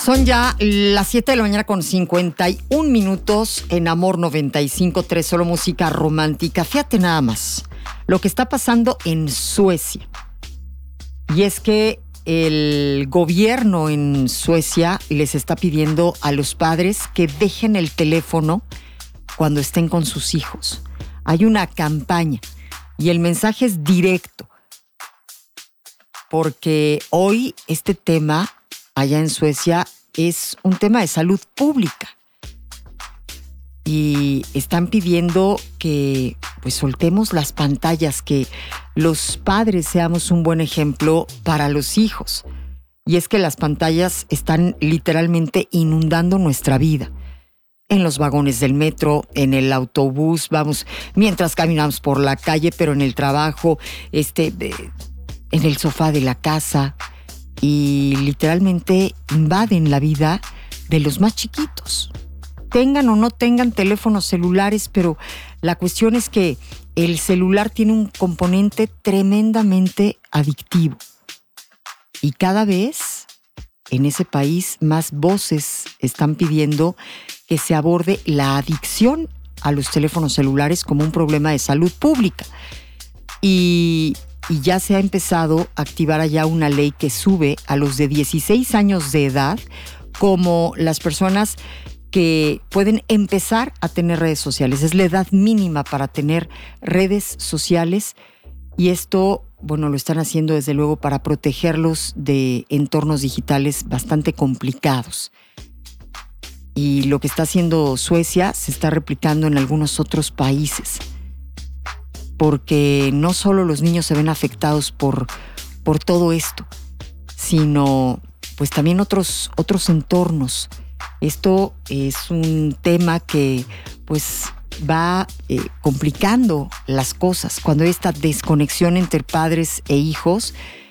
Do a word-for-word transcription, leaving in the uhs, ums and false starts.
Son ya las siete de la mañana con cincuenta y un minutos en Amor noventa y cinco punto tres, solo música romántica. Fíjate nada más lo que está pasando en Suecia. Y es que el gobierno en Suecia les está pidiendo a los padres que dejen el teléfono cuando estén con sus hijos. Hay una campaña y el mensaje es directo, porque hoy este tema allá en Suecia es un tema de salud pública y están pidiendo que pues soltemos las pantallas, que los padres seamos un buen ejemplo para los hijos. Y es que las pantallas están literalmente inundando nuestra vida. En los vagones del metro, en el autobús, vamos, mientras caminamos por la calle, pero en el trabajo, este, en el sofá de la casa, y literalmente invaden la vida de los más chiquitos. Tengan o no tengan teléfonos celulares, pero la cuestión es que el celular tiene un componente tremendamente adictivo. Y cada vez en ese país más voces están pidiendo que se aborde la adicción a los teléfonos celulares como un problema de salud pública. Y, y ya se ha empezado a activar allá una ley que sube a los de dieciséis años de edad como las personas que pueden empezar a tener redes sociales. Es la edad mínima para tener redes sociales y esto, bueno, lo están haciendo desde luego para protegerlos de entornos digitales bastante complicados. Y lo que está haciendo Suecia se está replicando en algunos otros países, porque no solo los niños se ven afectados por, por todo esto, sino pues también otros, otros entornos. Esto es un tema que pues va eh, complicando las cosas. Cuando hay esta desconexión entre padres e hijos,